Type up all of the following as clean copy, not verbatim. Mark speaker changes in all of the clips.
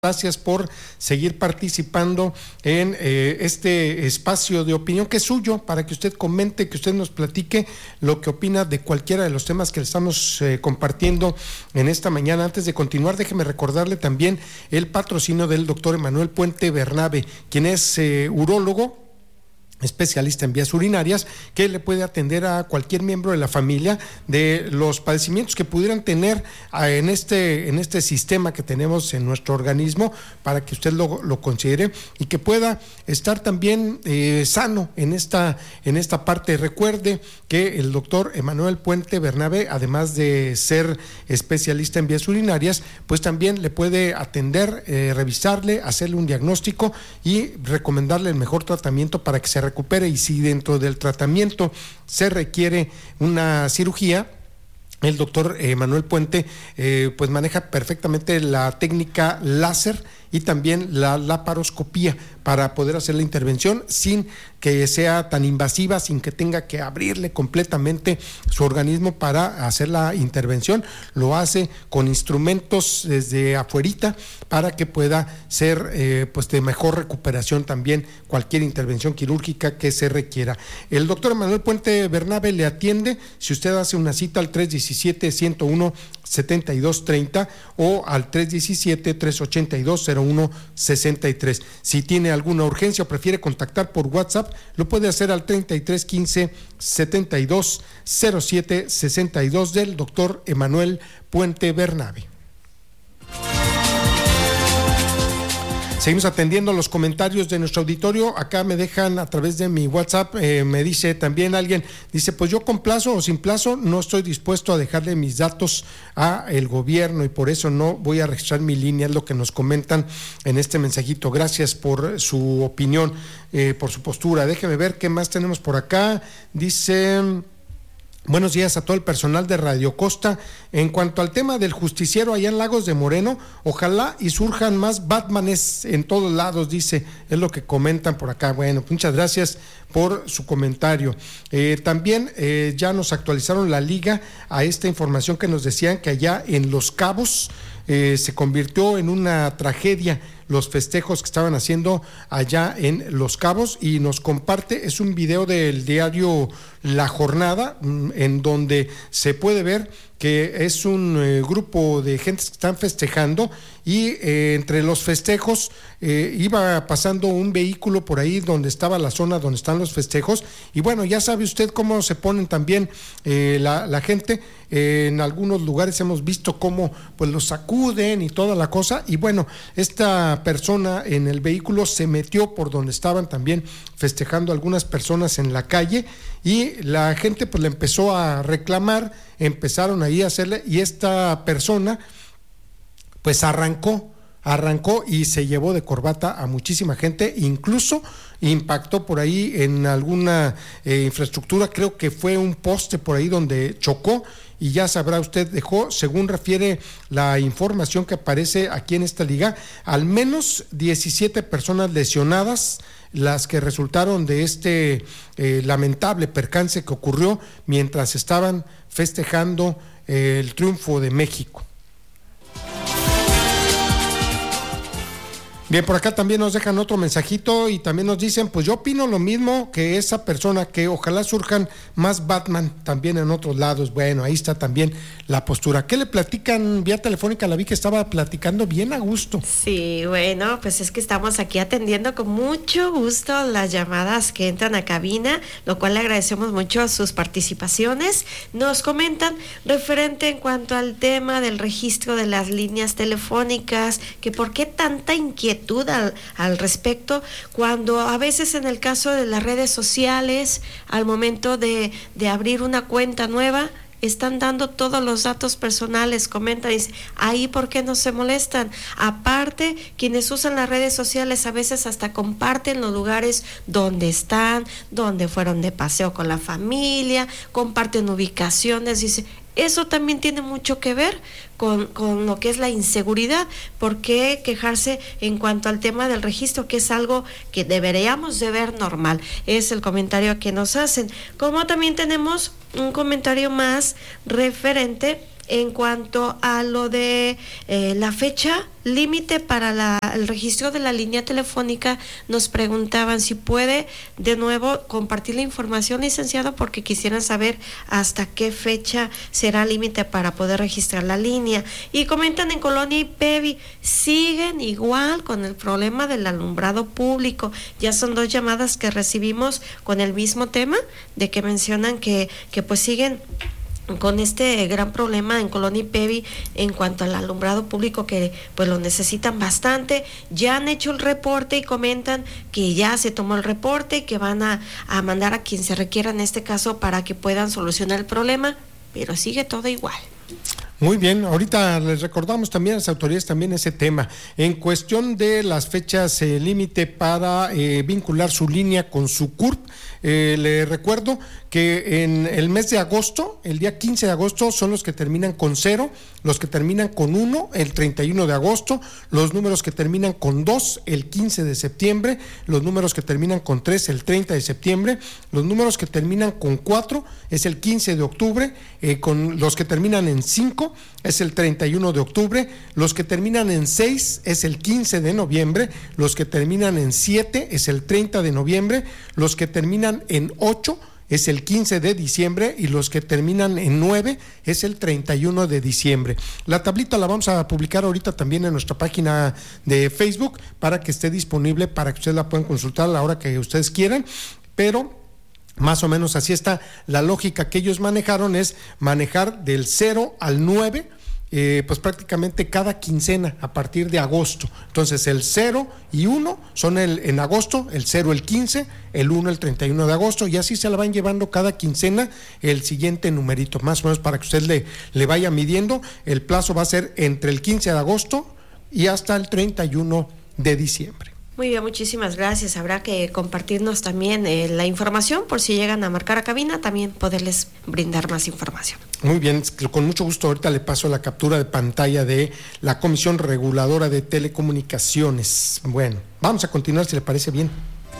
Speaker 1: Gracias por seguir participando en este espacio de opinión que es suyo, para que usted comente, que usted nos platique lo que opina de cualquiera de los temas que le estamos compartiendo en esta mañana. Antes de continuar, déjeme recordarle también el patrocinio del doctor Emanuel Puente Bernabe, quien es urólogo, especialista en vías urinarias, que le puede atender a cualquier miembro de la familia de los padecimientos que pudieran tener en este sistema que tenemos en nuestro organismo, para que usted lo considere y que pueda estar también sano en esta parte. Recuerde que el doctor Emanuel Puente Bernabe, además de ser especialista en vías urinarias, pues también le puede atender, revisarle, hacerle un diagnóstico y recomendarle el mejor tratamiento para que se recupere. Y si dentro del tratamiento se requiere una cirugía, el doctor Emanuel Puente pues maneja perfectamente la técnica láser y también la laparoscopía para poder hacer la intervención sin que sea tan invasiva, sin que tenga que abrirle completamente su organismo para hacer la intervención. Lo hace con instrumentos desde afuerita para que pueda ser pues de mejor recuperación también cualquier intervención quirúrgica que se requiera. El doctor Emanuel Puente Bernabe le atiende si usted hace una cita al 317-101-7230 o al 317-382-0163. Si tiene alguna urgencia o prefiere contactar por WhatsApp, lo puede hacer al 3315-720762 del doctor Emanuel Puente Bernabe. Seguimos atendiendo los comentarios de nuestro auditorio. Acá me dejan a través de mi WhatsApp, me dice también alguien, dice, pues yo con plazo o sin plazo no estoy dispuesto a dejarle mis datos a el gobierno y por eso no voy a registrar mi línea, es lo que nos comentan en este mensajito. Gracias por su opinión, por su postura. Déjeme ver qué más tenemos por acá. Dice... Buenos días a todo el personal de Radio Costa. En cuanto al tema del justiciero allá en Lagos de Moreno, ojalá y surjan más Batmanes en todos lados, dice, es lo que comentan por acá. Bueno, muchas gracias por su comentario. También ya nos actualizaron la liga a esta información que nos decían que allá en Los Cabos se convirtió en una tragedia los festejos que estaban haciendo allá en Los Cabos, y nos comparte, es un video del diario La Jornada, en donde se puede ver que es un grupo de gente que están festejando y entre los festejos iba pasando un vehículo por ahí donde estaba la zona donde están los festejos, y bueno, ya sabe usted cómo se ponen también la gente. En algunos lugares hemos visto cómo pues los sacuden y toda la cosa, y bueno, esta persona en el vehículo se metió por donde estaban también festejando algunas personas en la calle, y la gente pues le empezó a reclamar, empezaron ahí a hacerle, y esta persona pues arrancó y se llevó de corbata a muchísima gente, incluso impactó por ahí en alguna infraestructura, creo que fue un poste por ahí donde chocó, y ya sabrá usted, dejó, según refiere la información que aparece aquí en esta liga, al menos 17 personas lesionadas, las que resultaron de este lamentable percance que ocurrió mientras estaban festejando el triunfo de México. Bien, por acá también nos dejan otro mensajito y también nos dicen, pues yo opino lo mismo que esa persona, que ojalá surjan más Batman también en otros lados. Bueno, ahí está también la postura. ¿Qué le platican vía telefónica? La vi que estaba platicando bien a gusto.
Speaker 2: Sí, bueno, pues es que estamos aquí atendiendo con mucho gusto las llamadas que entran a cabina, lo cual le agradecemos mucho a sus participaciones. Nos comentan referente en cuanto al tema del registro de las líneas telefónicas, que por qué tanta inquietud al respecto, cuando a veces en el caso de las redes sociales, al momento de abrir una cuenta nueva, están dando todos los datos personales, comentan, dice, ahí ¿por qué no se molestan? Aparte, quienes usan las redes sociales a veces hasta comparten los lugares donde están, donde fueron de paseo con la familia, comparten ubicaciones, dice, eso también tiene mucho que ver con lo que es la inseguridad. ¿Por qué quejarse en cuanto al tema del registro, que es algo que deberíamos de ver normal? Es el comentario que nos hacen. Como también tenemos un comentario más referente En cuanto a lo de la fecha límite para el registro de la línea telefónica, nos preguntaban si puede de nuevo compartir la información, licenciado, porque quisieran saber hasta qué fecha será límite para poder registrar la línea. Y comentan en Colonia Ipevi, siguen igual con el problema del alumbrado público. Ya son 2 llamadas que recibimos con el mismo tema, de que mencionan que pues siguen con este gran problema en Colonia Ipevi en cuanto al alumbrado público, que pues lo necesitan bastante. Ya han hecho el reporte y comentan que ya se tomó el reporte y que van a mandar a quien se requiera en este caso para que puedan solucionar el problema, pero sigue todo igual.
Speaker 1: Muy bien, ahorita les recordamos también a las autoridades también ese tema. En cuestión de las fechas límite para vincular su línea con su CURP, le recuerdo que en el mes de agosto, el día 15 de agosto, son los que terminan con 0, los que terminan con 1, el 31 de agosto, los números que terminan con 2, el 15 de septiembre, los números que terminan con 3, el 30 de septiembre, los números que terminan con 4, es el 15 de octubre, con los que terminan en 5, es el 31 de octubre, los que terminan en 6 es el 15 de noviembre, los que terminan en 7 es el 30 de noviembre, los que terminan en 8 es el 15 de diciembre y los que terminan en 9 es el 31 de diciembre. La tablita la vamos a publicar ahorita también en nuestra página de Facebook para que esté disponible, para que ustedes la puedan consultar a la hora que ustedes quieran, pero más o menos así está la lógica que ellos manejaron, es manejar del 0 al 9, pues prácticamente cada quincena a partir de agosto. Entonces el 0 y 1 son en agosto, el 0 el 15, el 1 el 31 de agosto, y así se la van llevando cada quincena el siguiente numerito, más o menos para que usted le vaya midiendo. El plazo va a ser entre el 15 de agosto y hasta el 31 de diciembre.
Speaker 2: Muy bien, muchísimas gracias. Habrá que compartirnos también la información por si llegan a marcar a cabina, también poderles brindar más información.
Speaker 1: Muy bien, con mucho gusto ahorita le paso la captura de pantalla de la Comisión Reguladora de Telecomunicaciones. Bueno, vamos a continuar si le parece bien.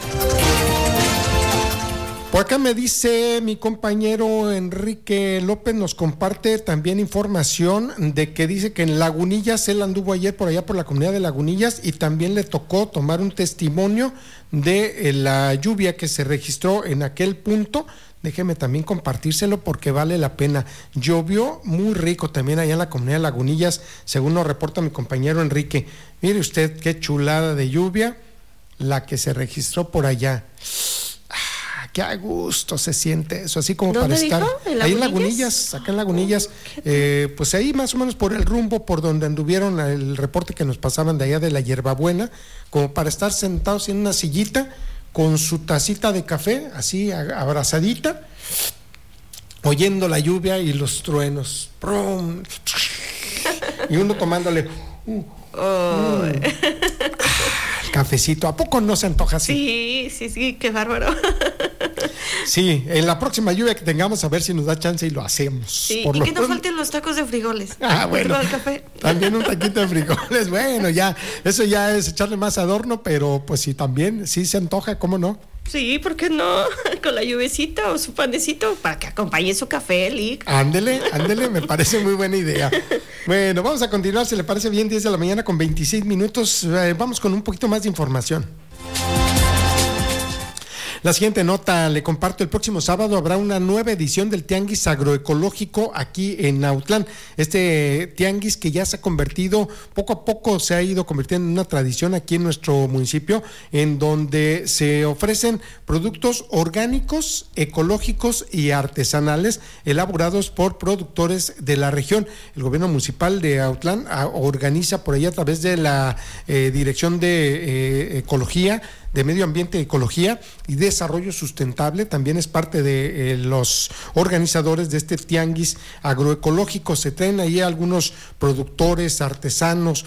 Speaker 1: Por acá me dice mi compañero Enrique López, nos comparte también información de que dice que en Lagunillas, él anduvo ayer por allá por la comunidad de Lagunillas y también le tocó tomar un testimonio de la lluvia que se registró en aquel punto. Déjeme también compartírselo porque vale la pena. Llovió muy rico también allá en la comunidad de Lagunillas, según nos reporta mi compañero Enrique. Mire usted qué chulada de lluvia la que se registró por allá. Qué a gusto se siente eso, así como para estar ahí en Lagunillas, acá en Lagunillas, pues ahí más o menos por el rumbo por donde anduvieron el reporte que nos pasaban de allá de la Hierbabuena, como para estar sentados en una sillita con su tacita de café, así abrazadita, oyendo la lluvia y los truenos, ¡prum! Y uno tomándole el cafecito. ¿A poco no se antoja así?
Speaker 2: Sí, qué bárbaro.
Speaker 1: Sí, en la próxima lluvia que tengamos a ver si nos da chance y lo hacemos.
Speaker 2: Sí, y que no falten los tacos de frijoles.
Speaker 1: Bueno,
Speaker 2: café.
Speaker 1: También un taquito de frijoles. Bueno, ya, eso ya es echarle más adorno, pero pues sí, también, sí se antoja, ¿cómo no?
Speaker 2: Sí, ¿por qué no? Con la lluvecita o su panecito para que acompañe su café, Lick.
Speaker 1: Ándele, me parece muy buena idea. Bueno, vamos a continuar, si le parece bien, 10 de la mañana con 26 minutos. Vamos con un poquito más de información. La siguiente nota le comparto: el próximo sábado habrá una nueva edición del Tianguis Agroecológico aquí en Autlán. Este tianguis que ya se ha convertido, poco a poco se ha ido convirtiendo en una tradición aquí en nuestro municipio, en donde se ofrecen productos orgánicos, ecológicos y artesanales elaborados por productores de la región. El gobierno municipal de Autlán organiza por ahí a través de la Dirección de Ecología, de Medio Ambiente, Ecología y Desarrollo Sustentable, también es parte de los organizadores de este tianguis agroecológico. Se traen ahí algunos productores, artesanos,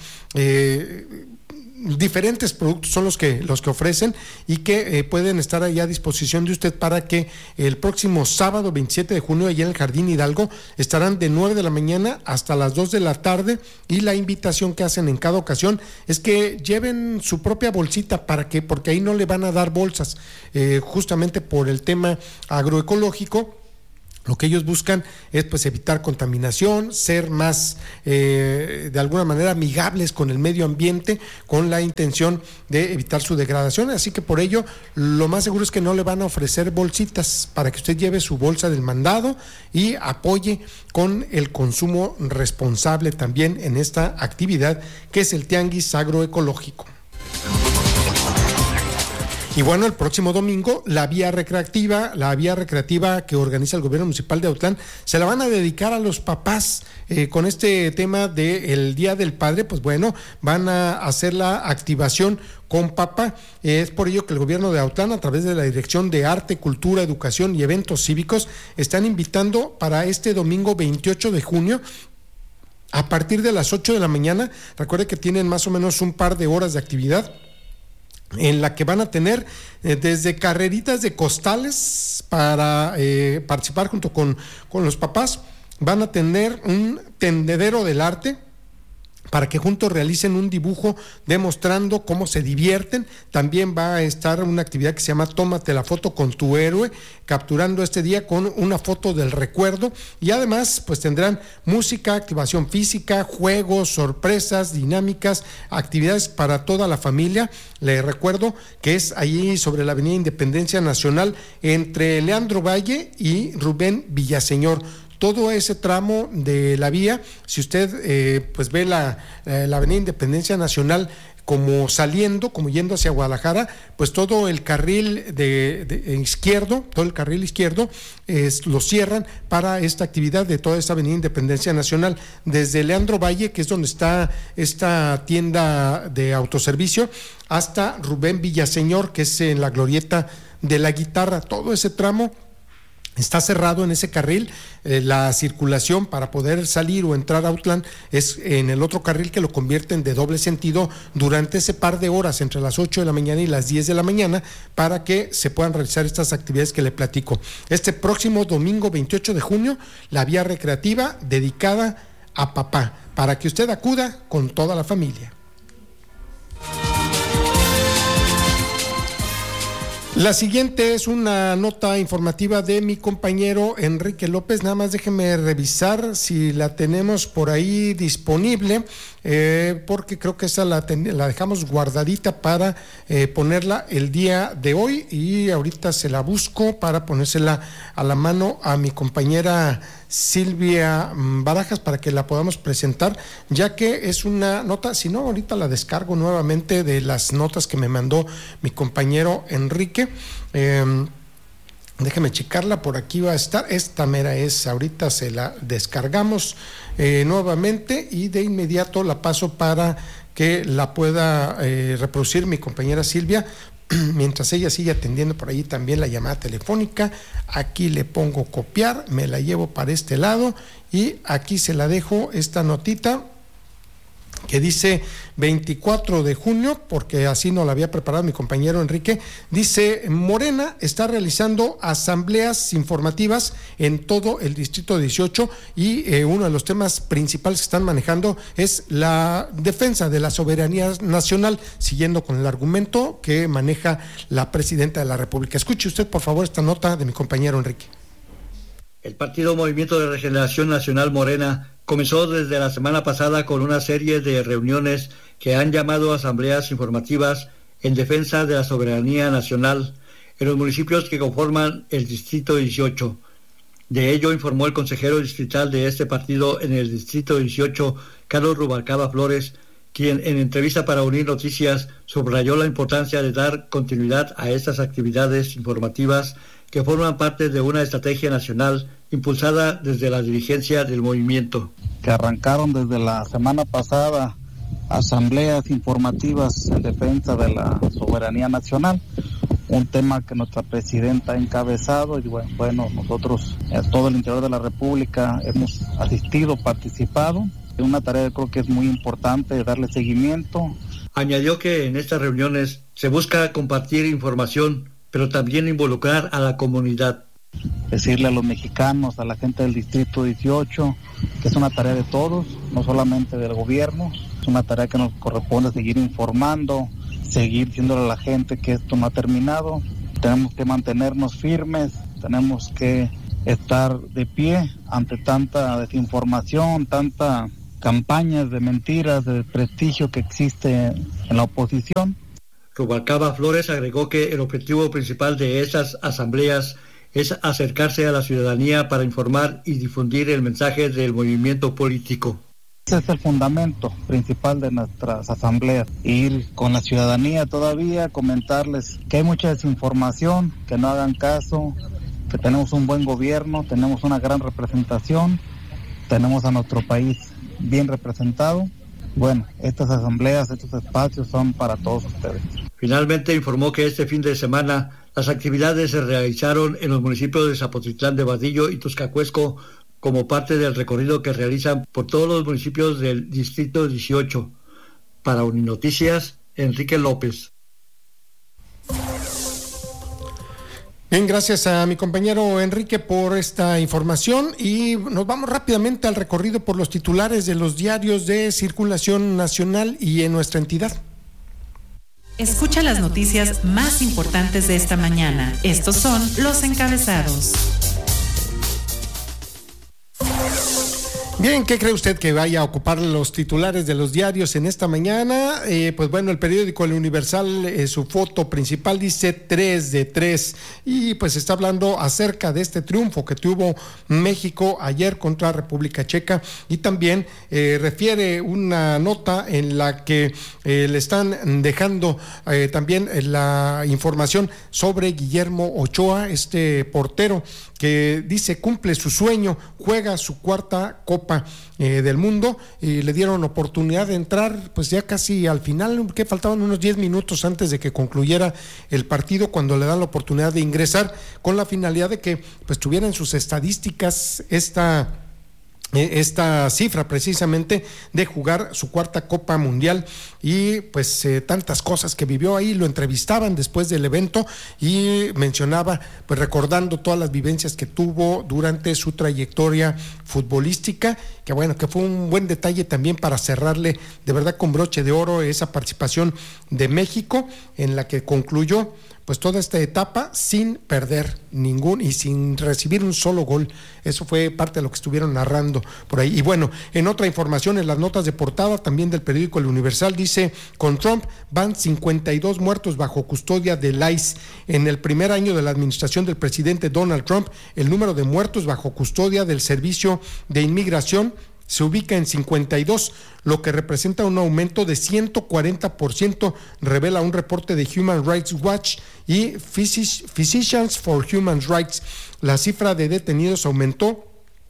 Speaker 1: diferentes productos son los que ofrecen y que pueden estar ahí a disposición de usted para que el próximo sábado 27 de junio allá en el Jardín Hidalgo estarán de 9 de la mañana hasta las 2 de la tarde, y la invitación que hacen en cada ocasión es que lleven su propia bolsita porque ahí no le van a dar bolsas, justamente por el tema agroecológico. Lo que ellos buscan es pues evitar contaminación, ser más de alguna manera amigables con el medio ambiente, con la intención de evitar su degradación. Así que por ello lo más seguro es que no le van a ofrecer bolsitas para que usted lleve su bolsa del mandado y apoye con el consumo responsable también en esta actividad que es el Tianguis Agroecológico. Y bueno, el próximo domingo la vía recreativa que organiza el gobierno municipal de Autlán, se la van a dedicar a los papás con este tema del Día del Padre. Pues bueno, van a hacer la activación con papá. Es por ello que el gobierno de Autlán, a través de la Dirección de Arte, Cultura, Educación y Eventos Cívicos, están invitando para este domingo 28 de junio a partir de las 8 de la mañana. Recuerde que tienen más o menos un par de horas de actividad en la que van a tener desde carreritas de costales para participar junto con los papás. Van a tener un tendedero del arte para que juntos realicen un dibujo demostrando cómo se divierten. También va a estar una actividad que se llama Tómate la foto con tu héroe, capturando este día con una foto del recuerdo. Y además pues tendrán música, activación física, juegos, sorpresas, dinámicas, actividades para toda la familia. Les recuerdo que es allí sobre la Avenida Independencia Nacional entre Leandro Valle y Rubén Villaseñor. Todo ese tramo de la vía, si usted pues ve la Avenida Independencia Nacional como saliendo, como yendo hacia Guadalajara, pues todo el carril izquierdo, lo cierran para esta actividad de toda esta Avenida Independencia Nacional, desde Leandro Valle, que es donde está esta tienda de autoservicio, hasta Rubén Villaseñor, que es en la glorieta de la Guitarra. Todo ese tramo está cerrado en ese carril. La circulación para poder salir o entrar a Autlán es en el otro carril, que lo convierten de doble sentido durante ese par de horas entre las 8 de la mañana y las 10 de la mañana para que se puedan realizar estas actividades que le platico. Este próximo domingo 28 de junio, la vía recreativa dedicada a papá, para que usted acuda con toda la familia. La siguiente es una nota informativa de mi compañero Enrique López. Nada más déjeme revisar si la tenemos por ahí disponible, porque creo que esa la dejamos guardadita para ponerla el día de hoy, y ahorita se la busco para ponérsela a la mano a mi compañera Silvia Barajas para que la podamos presentar, ya que es una nota, si no ahorita la descargo nuevamente de las notas que me mandó mi compañero Enrique. Déjeme checarla, por aquí va a estar, esta mera es, ahorita se la descargamos nuevamente y de inmediato la paso para que la pueda reproducir mi compañera Silvia, mientras ella sigue atendiendo por ahí también la llamada telefónica. Aquí le pongo copiar, me la llevo para este lado y aquí se la dejo, esta notita que dice 24 de junio, porque así nos la había preparado mi compañero Enrique. Dice: Morena está realizando asambleas informativas en todo el distrito 18 y uno de los temas principales que están manejando es la defensa de la soberanía nacional, siguiendo con el argumento que maneja la presidenta de la República. Escuche usted por favor esta nota de mi compañero Enrique.
Speaker 3: El Partido Movimiento de Regeneración Nacional Morena comenzó desde la semana pasada con una serie de reuniones que han llamado asambleas informativas en defensa de la soberanía nacional en los municipios que conforman el Distrito 18. De ello informó el consejero distrital de este partido en el Distrito 18, Carlos Rubalcaba Flores, quien en entrevista para Unir Noticias subrayó la importancia de dar continuidad a estas actividades informativas que forman parte de una estrategia nacional impulsada desde la dirigencia del movimiento.
Speaker 4: Que arrancaron desde la semana pasada asambleas informativas en defensa de la soberanía nacional, un tema que nuestra presidenta ha encabezado, y bueno, nosotros en todo el interior de la República hemos asistido, participado. Es una tarea que creo que es muy importante darle seguimiento.
Speaker 3: Añadió que en estas reuniones se busca compartir información, pero también involucrar a la comunidad.
Speaker 4: Decirle a los mexicanos, a la gente del Distrito 18, que es una tarea de todos, no solamente del gobierno, es una tarea que nos corresponde seguir informando, seguir diciéndole a la gente que esto no ha terminado. Tenemos que mantenernos firmes, tenemos que estar de pie ante tanta desinformación, tanta campañas de mentiras, de desprestigio que existe en la oposición.
Speaker 3: Rubalcaba Flores agregó que el objetivo principal de esas asambleas es acercarse a la ciudadanía para informar y difundir el mensaje del movimiento político.
Speaker 4: Ese es el fundamento principal de nuestras asambleas, ir con la ciudadanía todavía, comentarles que hay mucha desinformación, que no hagan caso, que tenemos un buen gobierno, tenemos una gran representación, tenemos a nuestro país bien representado. Bueno, estas asambleas, estos espacios son para todos ustedes.
Speaker 3: Finalmente informó que este fin de semana las actividades se realizaron en los municipios de Zapotitlán de Vadillo y Tuscacuesco como parte del recorrido que realizan por todos los municipios del Distrito 18. Para Uninoticias, Enrique López.
Speaker 1: Bien, gracias a mi compañero Enrique por esta información y nos vamos rápidamente al recorrido por los titulares de los diarios de circulación nacional y en nuestra entidad.
Speaker 5: Escucha las noticias más importantes de esta mañana. Estos son los encabezados.
Speaker 1: Bien, ¿qué cree usted que vaya a ocupar los titulares de los diarios en esta mañana? Pues bueno, el periódico El Universal, su foto principal dice 3 de 3 y pues está hablando acerca de este triunfo que tuvo México ayer contra República Checa y también refiere una nota en la que le están dejando también la información sobre Guillermo Ochoa, este portero que dice cumple su sueño, juega su cuarta Copa del Mundo y le dieron oportunidad de entrar pues ya casi al final, que faltaban unos 10 minutos antes de que concluyera el partido, cuando le dan la oportunidad de ingresar con la finalidad de que pues tuviera en sus estadísticas esta cifra precisamente de jugar su cuarta Copa Mundial y pues tantas cosas que vivió ahí. Lo entrevistaban después del evento y mencionaba pues recordando todas las vivencias que tuvo durante su trayectoria futbolística, que bueno, que fue un buen detalle también para cerrarle de verdad con broche de oro esa participación de México, en la que concluyó pues toda esta etapa sin perder ningún y sin recibir un solo gol. Eso fue parte de lo que estuvieron narrando por ahí. Y bueno, en otra información, en las notas de portada también del periódico El Universal, dice, con Trump van 52 muertos bajo custodia del ICE. En el primer año de la administración del presidente Donald Trump, el número de muertos bajo custodia del Servicio de Inmigración se ubica en 52, lo que representa un aumento de 140%, revela un reporte de Human Rights Watch y Physicians for Human Rights. La cifra de detenidos aumentó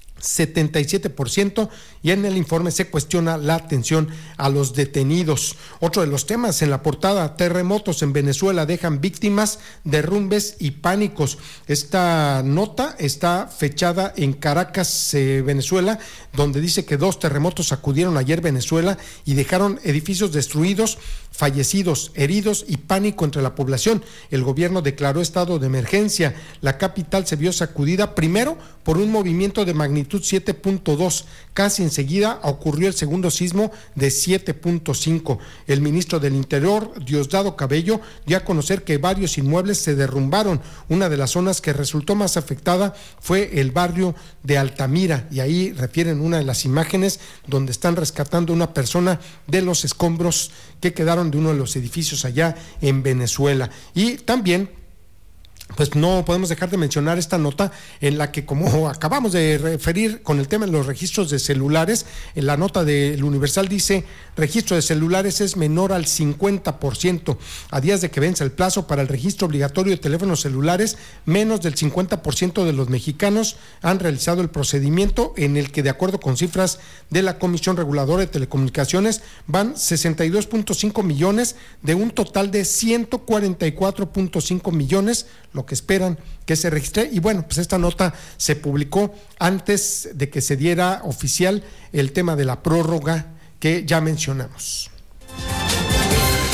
Speaker 1: 77% y en el informe se cuestiona la atención a los detenidos. Otro de los temas en la portada, terremotos en Venezuela dejan víctimas, derrumbes y pánicos. Esta nota está fechada en Caracas, Venezuela, donde dice que 2 terremotos sacudieron ayer Venezuela y dejaron edificios destruidos, fallecidos, heridos y pánico entre la población. El gobierno declaró estado de emergencia. La capital se vio sacudida primero por un movimiento de magnitud 7.2. Casi enseguida ocurrió el segundo sismo de 7.5. El ministro del Interior, Diosdado Cabello, dio a conocer que varios inmuebles se derrumbaron. Una de las zonas que resultó más afectada fue el barrio de Altamira, y ahí refieren una de las imágenes donde están rescatando a una persona de los escombros que quedaron de uno de los edificios allá en Venezuela. Y también pues no podemos dejar de mencionar esta nota en la que, como acabamos de referir con el tema de los registros de celulares, en la nota del Universal dice, registro de celulares es menor al 50%. A días de que vence el plazo para el registro obligatorio de teléfonos celulares, menos del 50% de los mexicanos han realizado el procedimiento, en el que, de acuerdo con cifras de la Comisión Reguladora de Telecomunicaciones, van 62.5 millones de un total de 144.5 millones, lo que esperan que se registre. Y bueno, pues esta nota se publicó antes de que se diera oficial el tema de la prórroga que ya mencionamos.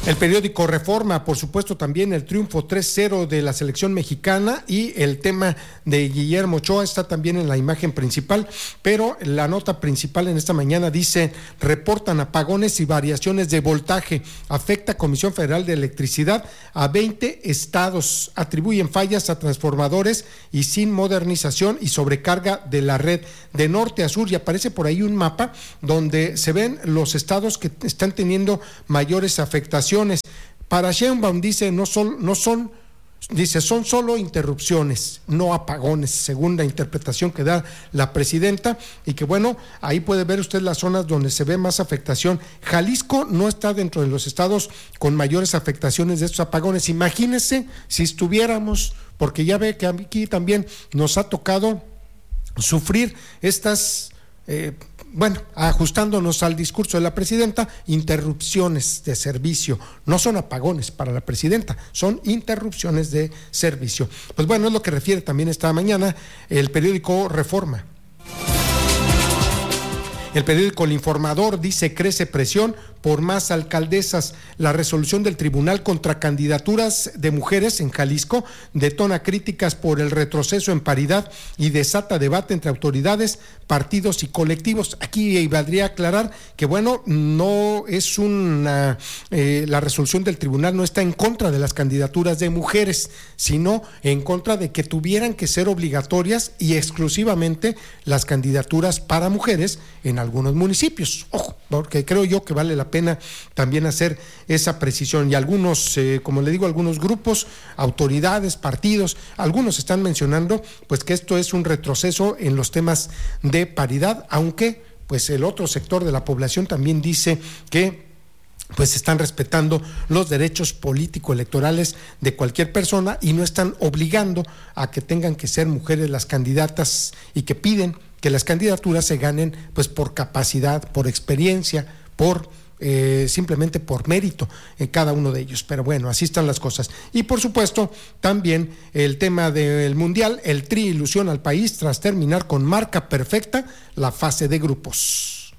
Speaker 1: El periódico Reforma, por supuesto, también el triunfo 3-0 de la selección mexicana, y el tema de Guillermo Ochoa está también en la imagen principal, pero la nota principal en esta mañana dice: reportan apagones y variaciones de voltaje, afecta Comisión Federal de Electricidad a 20 estados, atribuyen fallas a transformadores y sin modernización y sobrecarga de la red de norte a sur, y aparece por ahí un mapa donde se ven los estados que están teniendo mayores afectaciones. Para Sheinbaum dice son solo interrupciones, no apagones, según la interpretación que da la presidenta, y que bueno, ahí puede ver usted las zonas donde se ve más afectación. Jalisco no está dentro de los estados con mayores afectaciones de estos apagones. Imagínese si estuviéramos, porque ya ve que aquí también nos ha tocado sufrir estas ajustándonos al discurso de la presidenta, interrupciones de servicio. No son apagones para la presidenta, son interrupciones de servicio. Pues bueno, es lo que refiere también esta mañana el periódico Reforma. El periódico El Informador dice: crece presión por más alcaldesas. La resolución del tribunal contra candidaturas de mujeres en Jalisco detona críticas por el retroceso en paridad y desata debate entre autoridades, partidos y colectivos. Aquí valdría aclarar que bueno, no es la resolución del tribunal no está en contra de las candidaturas de mujeres, sino en contra de que tuvieran que ser obligatorias y exclusivamente las candidaturas para mujeres en algunos municipios. Ojo, porque creo yo que vale la pena también hacer esa precisión. Y algunos, como le digo, algunos grupos, autoridades, partidos, algunos están mencionando pues que esto es un retroceso en los temas de paridad, aunque pues el otro sector de la población también dice que pues están respetando los derechos político-electorales de cualquier persona y no están obligando a que tengan que ser mujeres las candidatas, y que piden que las candidaturas se ganen pues por capacidad, por experiencia, por simplemente por mérito en cada uno de ellos. Pero bueno, así están las cosas. Y por supuesto también el tema del Mundial. El Tri ilusiona al país tras terminar con marca perfecta la fase de grupos.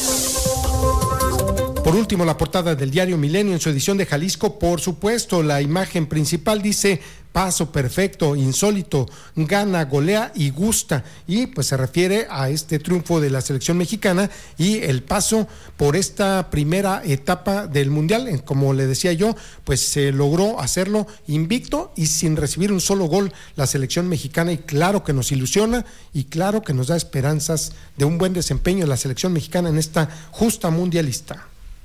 Speaker 1: Por último, la portada del diario Milenio en su edición de Jalisco, por supuesto, la imagen principal dice: paso perfecto, insólito, gana, golea y gusta, y pues se refiere a este triunfo de la selección mexicana y el paso por esta primera etapa del Mundial. Como le decía yo, pues se logró hacerlo invicto y sin recibir un solo gol la selección mexicana, y claro que nos ilusiona y claro que nos da esperanzas de un buen desempeño de la selección mexicana en esta justa mundialista.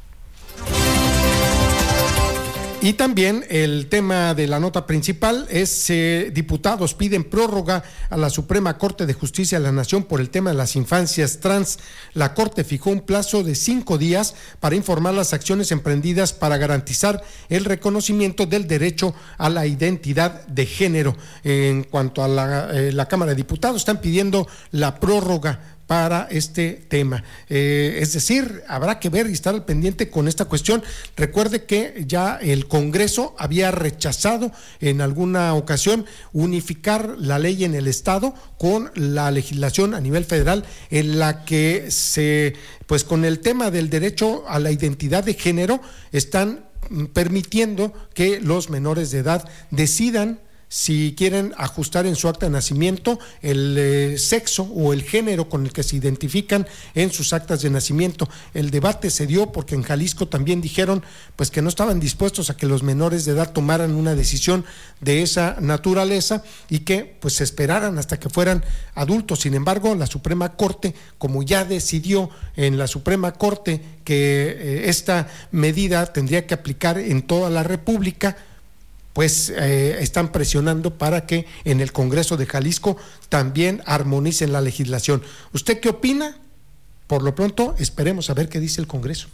Speaker 1: Y también el tema de la nota principal es: diputados piden prórroga a la Suprema Corte de Justicia de la Nación por el tema de las infancias trans. La Corte fijó un plazo de 5 días para informar las acciones emprendidas para garantizar el reconocimiento del derecho a la identidad de género. En cuanto a la Cámara de Diputados, están pidiendo la prórroga para este tema, es decir, habrá que ver y estar al pendiente con esta cuestión. Recuerde que ya el Congreso había rechazado en alguna ocasión unificar la ley en el estado con la legislación a nivel federal, en la que pues con el tema del derecho a la identidad de género están permitiendo que los menores de edad decidan si quieren ajustar en su acta de nacimiento el sexo o el género con el que se identifican en sus actas de nacimiento. El debate se dio porque en Jalisco también dijeron pues que no estaban dispuestos a que los menores de edad tomaran una decisión de esa naturaleza y que pues se esperaran hasta que fueran adultos. Sin embargo, la Suprema Corte, como ya decidió en la Suprema Corte que esta medida tendría que aplicar en toda la República, pues están presionando para que en el Congreso de Jalisco también armonicen la legislación. ¿Usted qué opina? Por lo pronto, esperemos a ver qué dice el Congreso.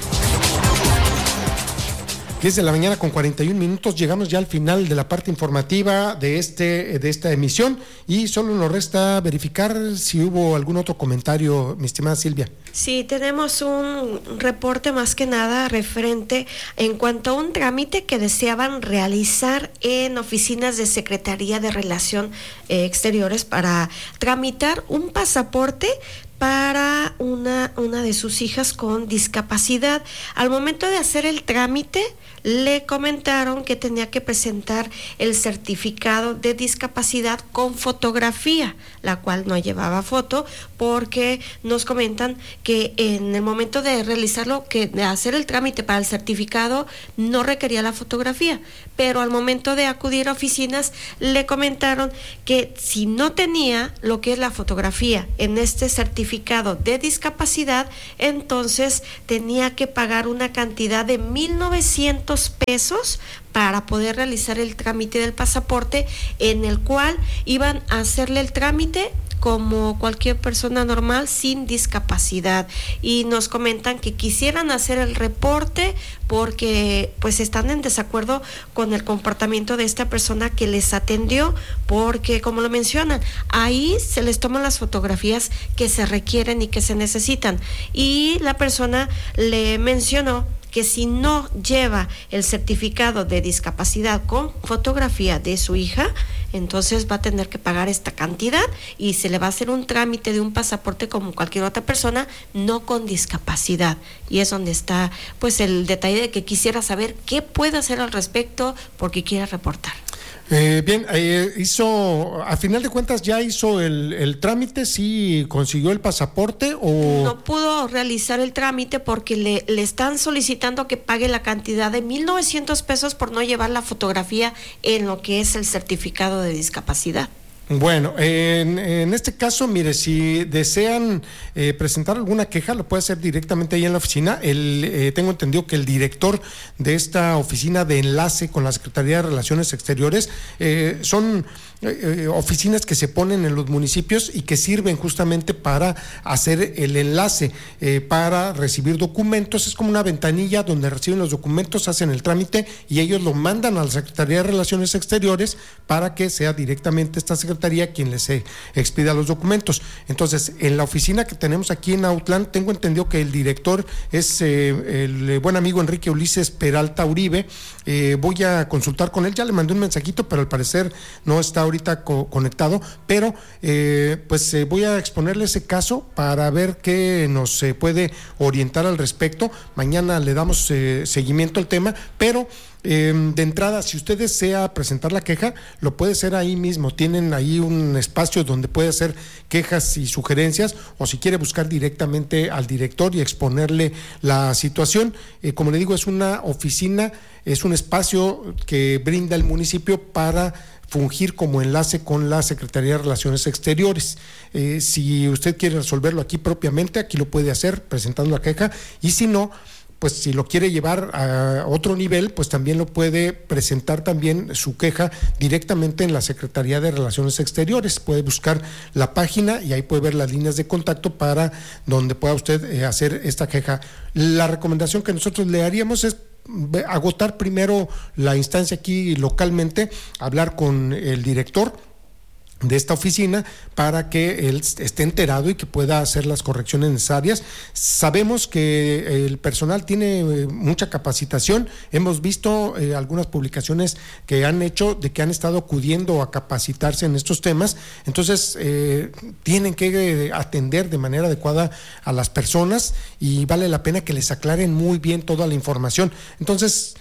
Speaker 1: 10 de la mañana con 41 minutos, llegamos ya al final de la parte informativa de esta emisión y solo nos resta verificar si hubo algún otro comentario, mi estimada Silvia.
Speaker 2: Sí, tenemos un reporte más que nada referente en cuanto a un trámite que deseaban realizar en oficinas de Secretaría de Relación Exteriores para tramitar un pasaporte para una de sus hijas con discapacidad. Al momento de hacer el trámite, le comentaron que tenía que presentar el certificado de discapacidad con fotografía, la cual no llevaba foto, porque nos comentan que en el momento de realizarlo, que de hacer el trámite para el certificado, no requería la fotografía, pero al momento de acudir a oficinas le comentaron que si no tenía lo que es la fotografía en este certificado de discapacidad, entonces tenía que pagar una cantidad de 1,900 pesos para poder realizar el trámite del pasaporte, en el cual iban a hacerle el trámite como cualquier persona normal sin discapacidad. Y nos comentan que quisieran hacer el reporte porque pues están en desacuerdo con el comportamiento de esta persona que les atendió, porque como lo mencionan, ahí se les toman las fotografías que se requieren y que se necesitan, y la persona le mencionó que si no lleva el certificado de discapacidad con fotografía de su hija, entonces va a tener que pagar esta cantidad y se le va a hacer un trámite de un pasaporte como cualquier otra persona, no con discapacidad. Y es donde está pues el detalle de que quisiera saber qué puede hacer al respecto porque quiere reportar.
Speaker 1: Bien, a final de cuentas ya hizo el trámite, ¿sí consiguió el pasaporte o...?
Speaker 2: No pudo realizar el trámite porque le están solicitando que pague la cantidad de 1,900 pesos por no llevar la fotografía en lo que es el certificado de discapacidad.
Speaker 1: Bueno, en este caso, mire, si desean presentar alguna queja, lo puede hacer directamente ahí en la oficina. Tengo entendido que el director de esta oficina de enlace con la Secretaría de Relaciones Exteriores son oficinas que se ponen en los municipios y que sirven justamente para hacer el enlace, para recibir documentos. Es como una ventanilla donde reciben los documentos, hacen el trámite y ellos lo mandan a la Secretaría de Relaciones Exteriores para que sea directamente esta secretaría quien les expida los documentos. Entonces, en la oficina que tenemos aquí en Autlán, tengo entendido que el director es el buen amigo Enrique Ulises Peralta Uribe. Voy a consultar con él, ya le mandé un mensajito, pero al parecer no está ahorita conectado, pero voy a exponerle ese caso para ver qué nos puede orientar al respecto. Mañana le damos seguimiento al tema, pero de entrada, si usted desea presentar la queja, lo puede hacer ahí mismo. Tienen ahí un espacio donde puede hacer quejas y sugerencias, o si quiere buscar directamente al director y exponerle la situación. Como le digo, es una oficina, es un espacio que brinda el municipio para fungir como enlace con la Secretaría de Relaciones Exteriores. Si usted quiere resolverlo aquí propiamente, aquí lo puede hacer presentando la queja, y si no, pues si lo quiere llevar a otro nivel, pues también lo puede presentar también su queja directamente en la Secretaría de Relaciones Exteriores. Puede buscar la página y ahí puede ver las líneas de contacto para donde pueda usted hacer esta queja. La recomendación que nosotros le haríamos es agotar primero la instancia aquí localmente, hablar con el director de esta oficina para que él esté enterado y que pueda hacer las correcciones necesarias. Sabemos que el personal tiene mucha capacitación. Hemos visto algunas publicaciones que han hecho de que han estado acudiendo a capacitarse en estos temas. Entonces tienen que atender de manera adecuada a las personas y vale la pena que les aclaren muy bien toda la información. Entonces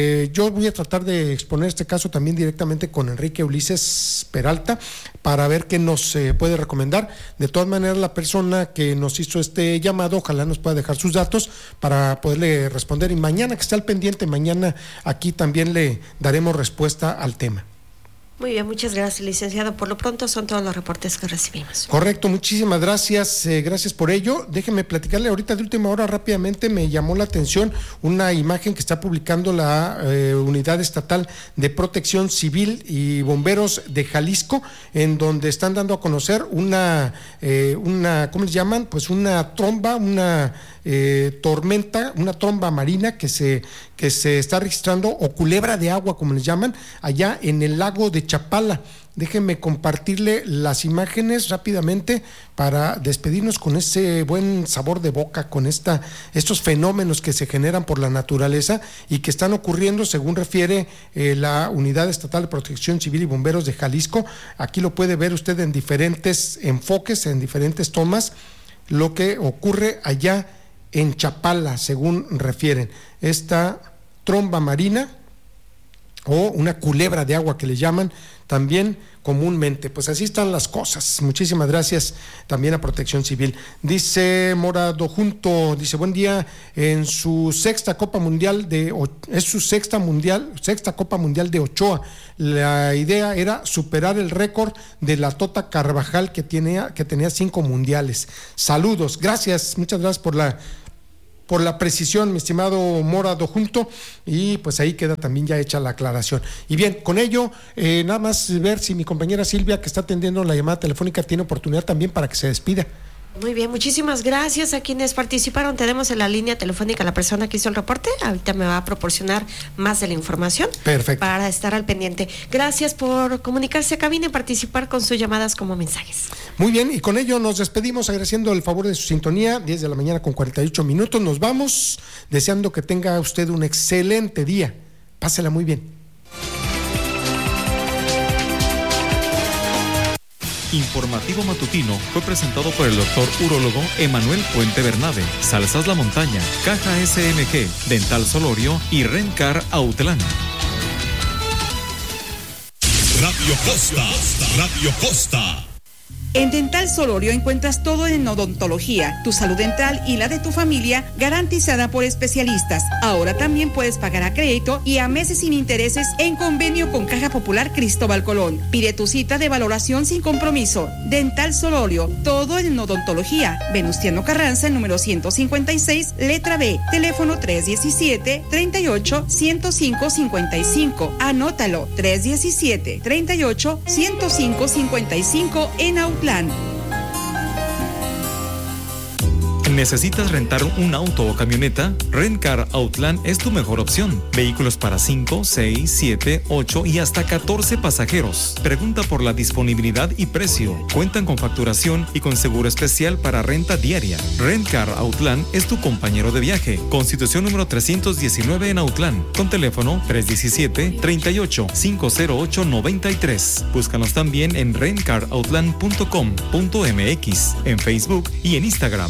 Speaker 1: yo voy a tratar de exponer este caso también directamente con Enrique Ulises Peralta para ver qué nos puede recomendar. De todas maneras, la persona que nos hizo este llamado, ojalá nos pueda dejar sus datos para poderle responder, y mañana que esté al pendiente, mañana aquí también le daremos respuesta al tema.
Speaker 2: Muy bien, muchas gracias, licenciado. Por lo pronto son todos los reportes que recibimos.
Speaker 1: Correcto, muchísimas gracias, gracias por ello. Déjeme platicarle ahorita de última hora rápidamente. Me llamó la atención una imagen que está publicando la Unidad Estatal de Protección Civil y Bomberos de Jalisco, en donde están dando a conocer una ¿cómo les llaman? Pues una tromba, una tormenta, una tromba marina que se está registrando, o culebra de agua como les llaman, allá en el lago de Chapala. Déjenme compartirle las imágenes rápidamente para despedirnos con ese buen sabor de boca, con estos fenómenos que se generan por la naturaleza y que están ocurriendo, según refiere la Unidad Estatal de Protección Civil y Bomberos de Jalisco. Aquí lo puede ver usted en diferentes enfoques, en diferentes tomas, lo que ocurre allá en Chapala, según refieren. Esta tromba marina o una culebra de agua que le llaman también comúnmente. Pues así están las cosas. Muchísimas gracias también a Protección Civil. Dice Morado Junto, dice buen día, en su sexta Copa Mundial es su sexta Copa Mundial de Ochoa. La idea era superar el récord de la Tota Carvajal que tenía 5 mundiales. Saludos, gracias, muchas gracias por la precisión, mi estimado Morado Junto, y pues ahí queda también ya hecha la aclaración. Y bien, con ello, nada más ver si mi compañera Silvia, que está atendiendo la llamada telefónica, tiene oportunidad también para que se despida.
Speaker 2: Muy bien, muchísimas gracias a quienes participaron. Tenemos en la línea telefónica a la persona que hizo el reporte. Ahorita me va a proporcionar más de la información.
Speaker 1: Perfecto.
Speaker 2: Para estar al pendiente. Gracias por comunicarse a cabina y participar con sus llamadas como mensajes.
Speaker 1: Muy bien, y con ello nos despedimos agradeciendo el favor de su sintonía. 10 de la mañana con 48 minutos. Nos vamos deseando que tenga usted un excelente día. Pásela muy bien.
Speaker 6: Informativo matutino fue presentado por el doctor urólogo Emanuel Puente Bernabe, Salsas La Montaña, Caja SMG, Dental Solorio y Rencar Autlán.
Speaker 7: Radio Costa.
Speaker 8: En Dental Solorio encuentras todo en odontología, tu salud dental y la de tu familia garantizada por especialistas. Ahora también puedes pagar a crédito y a meses sin intereses en convenio con Caja Popular Cristóbal Colón. Pide tu cita de valoración sin compromiso. Dental Solorio, todo en odontología. Venustiano Carranza, número 156, letra B, teléfono 317-38-105-55. Anótalo, 317-38-105-55 en Autlán.
Speaker 6: ¿Necesitas rentar un auto o camioneta? Rencar Autlán es tu mejor opción. Vehículos para 5, 6, 7, 8 y hasta 14 pasajeros. Pregunta por la disponibilidad y precio. Cuentan con facturación y con seguro especial para renta diaria. Rencar Autlán es tu compañero de viaje. Constitución número 319 en Autlán. Con teléfono 317-38-508-93. Búscanos también en rencarautlan.com.mx, en Facebook y en Instagram.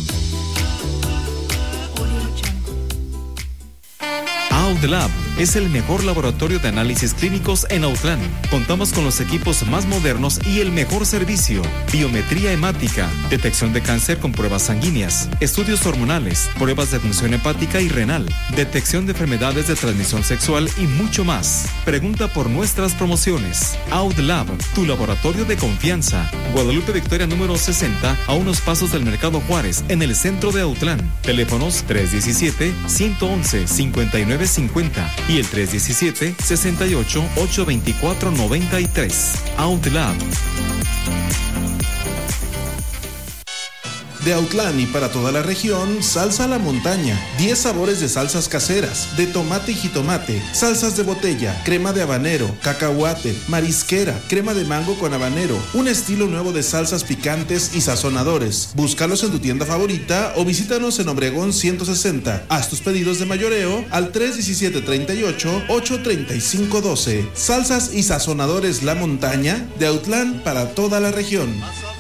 Speaker 6: AudLab es el mejor laboratorio de análisis clínicos en Autlán. Contamos con los equipos más modernos y el mejor servicio. Biometría hemática, detección de cáncer con pruebas sanguíneas, estudios hormonales, pruebas de función hepática y renal, detección de enfermedades de transmisión sexual y mucho más. Pregunta por nuestras promociones. AudLab, tu laboratorio de confianza. Guadalupe Victoria número 60, a unos pasos del Mercado Juárez, en el centro de Autlán. Teléfonos 317-111-5950 y el 317-68-824-93. AudLab.
Speaker 7: De Autlán y para toda la región, Salsa La Montaña. 10 sabores de salsas caseras, de tomate y jitomate, salsas de botella, crema de habanero, cacahuate, marisquera, crema de mango con habanero, un estilo nuevo de salsas picantes y sazonadores. Búscalos en tu tienda favorita o visítanos en Obregón 160. Haz tus pedidos de mayoreo al 317-38-835-12. Salsas y sazonadores La Montaña, de Autlán para toda la región.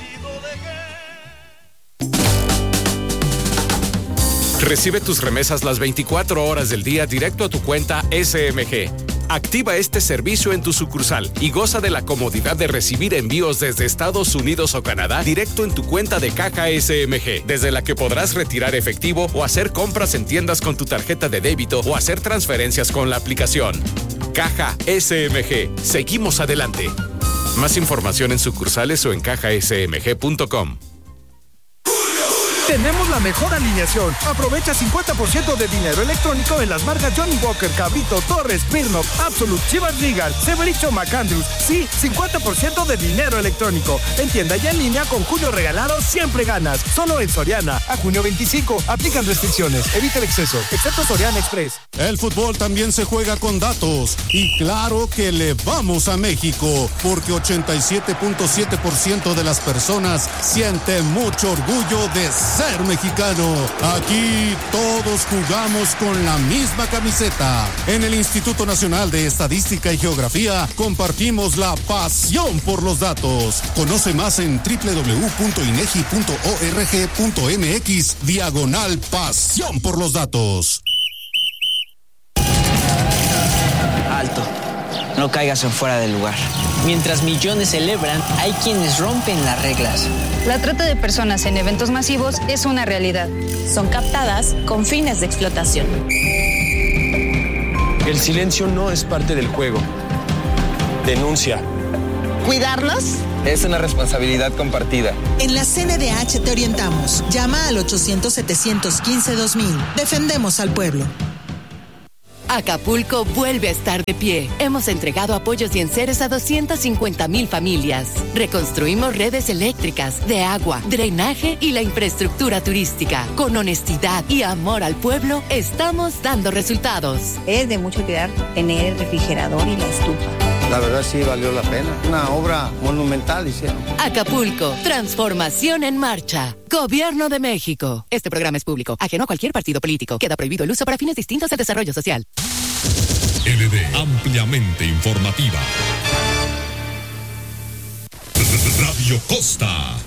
Speaker 9: Recibe tus remesas las 24 horas del día directo a tu cuenta SMG. Activa este servicio en tu sucursal y goza de la comodidad de recibir envíos desde Estados Unidos o Canadá directo en tu cuenta de Caja SMG, desde la que podrás retirar efectivo o hacer compras en tiendas con tu tarjeta de débito o hacer transferencias con la aplicación. Caja SMG. Seguimos adelante. Más información en sucursales o en cajasmg.com.
Speaker 10: Tenemos la mejor alineación. Aprovecha 50% de dinero electrónico en las marcas Johnny Walker, Cabrito, Torres, Smirnoff, Absolute, Chivas Regal, Severicho, McAndrews. Sí, 50% de dinero electrónico. En tienda y en línea con Julio Regalado siempre ganas. Solo en Soriana. A junio 25. Aplican restricciones. Evita el exceso. Excepto Soriana Express.
Speaker 11: El fútbol también se juega con datos. Y claro que le vamos a México. Porque 87.7% de las personas siente mucho orgullo de ser mexicano. Aquí todos jugamos con la misma camiseta. En el Instituto Nacional de Estadística y Geografía compartimos la pasión por los datos. Conoce más en www.inegi.org.mx/pasión por los datos.
Speaker 12: no caigas en fuera de lugar. Mientras millones celebran, hay quienes rompen las reglas.
Speaker 13: La trata de personas en eventos masivos es una realidad.
Speaker 14: Son captadas con fines de explotación.
Speaker 15: El silencio no es parte del juego. Denuncia.
Speaker 16: ¿Cuidarlos?
Speaker 15: Es una responsabilidad compartida.
Speaker 16: En la CNDH te orientamos. Llama al 800-715-2000. Defendemos al pueblo.
Speaker 17: Acapulco vuelve a estar de pie. Hemos entregado apoyos y enseres a 250,000 familias. Reconstruimos redes eléctricas, de agua, drenaje y la infraestructura turística. Con honestidad y amor al pueblo, estamos dando resultados.
Speaker 18: Es de mucho cuidar tener el refrigerador y la estufa.
Speaker 19: La verdad sí valió la pena. Una obra monumental hicieron.
Speaker 17: Acapulco, transformación en marcha. Gobierno de México. Este programa es público, ajeno a cualquier partido político. Queda prohibido el uso para fines distintos al desarrollo social.
Speaker 20: LD, ampliamente informativa. Radio Costa.